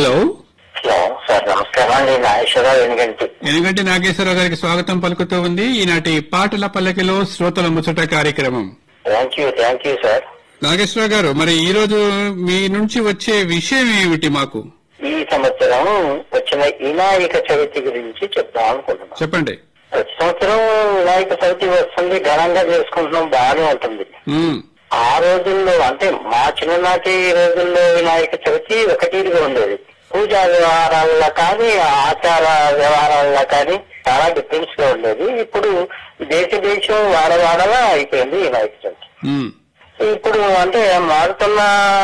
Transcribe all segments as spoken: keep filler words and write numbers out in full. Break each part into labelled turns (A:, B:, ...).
A: Hello
B: hello sir, నమస్కారం అండి. నాగేశ్వరరావు ఎనుగంటి
A: ఎనుగంటి నాగేశ్వరరావు గారికి స్వాగతం పలుకుతూ ఉంది ఈనాటి పాటల పల్లకిలో శ్రోతల ముచ్చట కార్యక్రమం.
B: Thank you thank you sir.
A: Nageswararao గారు, మరి ఈ రోజు మీ నుంచి వచ్చే విషయం ఏమిటి? మాకు
B: ఈ సంవత్సరం వచ్చిన వినాయక చవితి గురించి చెప్దాం అనుకుంటున్నాం.
A: చెప్పండి.
B: ప్రతి సంవత్సరం వినాయక చవితి వస్తుంది, ఘనంగా చేసుకుంటున్నాం, బాగానే ఉంటుంది.
A: ఉమ్,
B: ఆ రోజుల్లో అంటే మా చిన్ననాటి రోజుల్లో వినాయక చవితి ఒకటిగా ఉండేది. పూజా వ్యవహారాల్లో కానీ ఆచార వ్యవహారాల్లో కానీ చాలా డిఫరెన్స్ గా ఉండేది. ఇప్పుడు దేశ దేశం వాడవాడలా అయిపోయింది వినాయక చవితి.
A: ఉమ్,
B: ఇప్పుడు అంటే మారుతున్న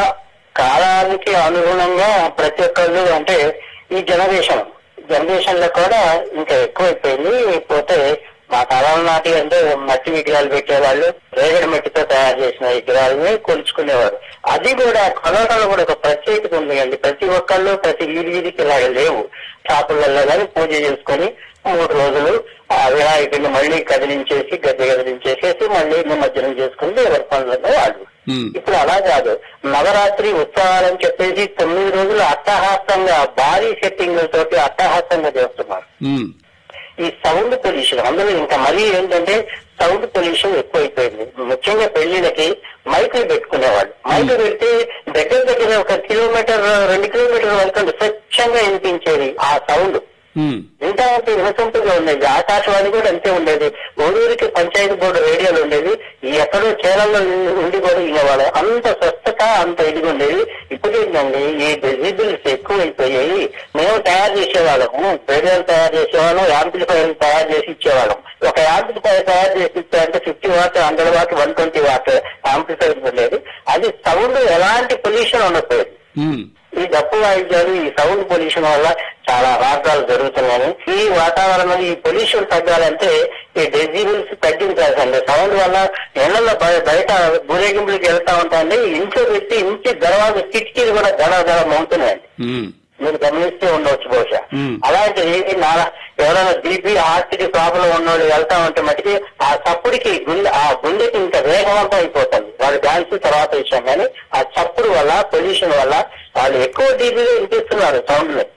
B: కాలానికి అనుగుణంగా ప్రతి ఒక్కళ్ళు అంటే ఈ జనరేషన్ జనరేషన్ లో కూడా ఇంకా ఎక్కువైపోయింది. పోతే మా కాలం నాటి అంటే మట్టి విగ్రహాలు పెట్టేవాళ్ళు, రేగడి మట్టితో తయారు చేసిన విగ్రహాలని కొలుచుకునేవారు. అది కూడా కొలవడంలో కూడా ఒక ప్రత్యేకత ఉంది అండి. ప్రతి ఒక్కళ్ళు ప్రతి వీధి వీధికి ఇలాగ లేవు. షాపులలో కానీ పూజ చేసుకొని మూడు రోజులు ఆ వినాయకుడిని మళ్ళీ కదిలించేసి గద్దె కదిలించేసేసి మళ్ళీ నిమజ్జనం చేసుకుని ఎవరి పనులలో వాళ్ళు. ఇప్పుడు అలా కాదు, నవరాత్రి ఉత్సవాలని చెప్పేసి తొమ్మిది రోజులు అట్టహాసంగా భారీ సెట్టింగ్ తోటి అట్టహాసంగా చేస్తున్నారు. ఈ సౌండ్ పొల్యూషన్ అందులో ఇంకా మరీ ఏంటంటే సౌండ్ పొల్యూషన్ ఎక్కువైపోయింది. ముఖ్యంగా పెళ్లిళ్ళకి మైకులు పెట్టుకునేవాళ్ళు. మైకులు పెడితే దగ్గర దగ్గర ఒక కిలోమీటర్ రెండు కిలోమీటర్ వరకు స్వచ్ఛంగా వినిపించేది ఆ సౌండ్. ఇంకా అంటే వినసొంపుగా ఉండేది. ఆకాశవాణి కూడా అంతే ఉండేది. ఊరూరికి పంచాయతీ బోర్డు రేడియోలు ఉండేది. ఎక్కడో చేరల్లో ఉండి కూడా వినేవాళ్ళు. అంత స్వస్థత అంత ఇదిగా ఉండేది. ఇప్పుడు ఏంటండి ఈ డెసిబుల్స్ ఎక్కువైపోయాయి. మేము తయారు చేసేవాళ్ళము, రేడియోలు తయారు చేసేవాళ్ళం, యాంప్లిఫైర్ తయారు చేసి ఇచ్చేవాళ్ళం. ఒక యాంప్లిఫైర్ తయారు చేసి ఇచ్చారంటే fifty what, hundred what, one twenty what amplifier ఉండేది. అది సౌండ్ ఎలాంటి పొల్యూషన్ ఉండకపోయేది. ఈ డప్పు వాయిద్యాలు ఈ సౌండ్ పొల్యూషన్ వల్ల చాలా అనార్థాలు జరుగుతున్నాయి. ఈ వాతావరణం ఈ పొల్యూషన్ తగ్గాలంటే ఈ డెసిబుల్స్ తగ్గించాల్సిందే. సౌండ్ వల్ల ఇళ్లలో బయట ఊరేగింపులకి వెళ్తా ఉంటాయండి. ఇంట్లో పెట్టి ఇంటి దర్వాజ కిటికీలు కూడా గడ గడ మోగుతున్నాయండి. మీరు గమనిస్తే ఉండవచ్చు బహుశా. అలాంటి ఎవరైనా బీపీ హార్ట్ కి ప్రాబ్లం ఉన్నోళ్ళు వెళ్తా ఉంటే మటుకి ఆ చప్పుడికి గుండె ఆ గుండెకి ఇంకా వేగవంతం అయిపోతుంది. వాళ్ళు డాన్స్ తర్వాత విషయం కానీ ఆ చప్పుడు వల్ల పొల్యూషన్ వల్ల వాళ్ళు ఎక్కువ డీబీలో వినిపిస్తున్నారు సౌండ్ ని.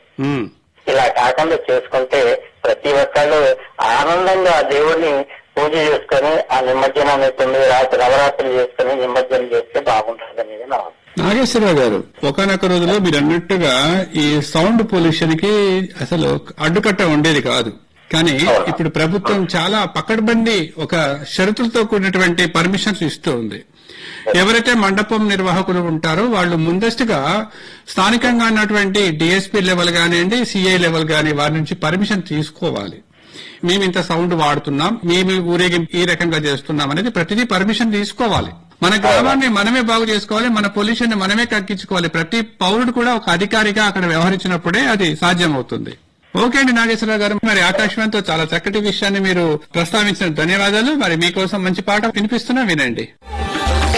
B: ఇలా కాకుండా చేసుకుంటే ప్రతి ఒక్కళ్ళు ఆనందంగా ఆ దేవుడిని పూజ చేసుకుని ఆ నిమజ్జనాన్ని తొమ్మిది రాత్రి నవరాత్రులు చేసుకుని నిమజ్జనం చేస్తే బాగుంటుంది అనేది నా.
A: నాగేశ్వరరావు గారు, ఒకనొక రోజులో మీరు అన్నట్టుగా ఈ సౌండ్ పొల్యూషన్ కి అసలు అడ్డుకట్ట ఉండేది కాదు. కానీ ఇప్పుడు ప్రభుత్వం చాలా పకడ్బందీ ఒక షరతులతో కూడినటువంటి పర్మిషన్స్ ఇస్తూ ఉంది. ఎవరైతే మండపం నిర్వాహకులు ఉంటారో వాళ్ళు ముందస్తుగా స్థానికంగా ఉన్నటువంటి డిఎస్పీ లెవెల్ కానివ్వండి, సిఐ లెవెల్ కానీ వారి నుంచి పర్మిషన్ తీసుకోవాలి. మేము ఇంత సౌండ్ వాడుతున్నాం, మేము ఊరేగింపు ఈ రకంగా చేస్తున్నాం అనేది ప్రతిదీ పర్మిషన్ తీసుకోవాలి. మన గ్రామాన్ని మనమే బాగు చేసుకోవాలి, మన పొల్యూషన్ ని మనమే తగ్గించుకోవాలి. ప్రతి పౌరుడు కూడా ఒక అధికారిగా అక్కడ వ్యవహరించినప్పుడే అది సాధ్యమవుతుంది. ఓకే అండి నాగేశ్వరరావు గారు, మరి ఆకాశవాణితో చాలా చక్కటి విషయాన్ని మీరు ప్రస్తావించిన ధన్యవాదాలు. మరి మీకోసం మంచి పాట వినిపిస్తున్నా, వినండి.